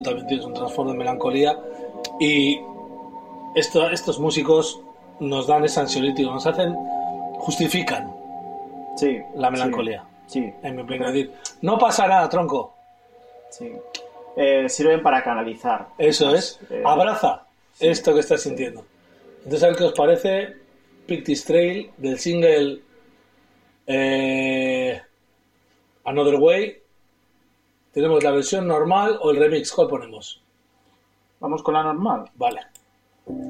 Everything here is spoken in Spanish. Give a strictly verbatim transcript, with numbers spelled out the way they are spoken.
también tienes un trasfondo de melancolía y esto, estos músicos nos dan ese ansiolítico, nos hacen, justifican sí, la melancolía. Sí, sí. En mi opinión, decir, no pasa nada, tronco. Sí. Eh, sirven para canalizar. Eso quizás, es, eh, abraza sí, esto que estás sintiendo. Entonces, a ver qué os parece Pictish Trail del single eh, Another Way. ¿Tenemos la versión normal o el remix? ¿Cuál ponemos? Vamos con la normal. Vale.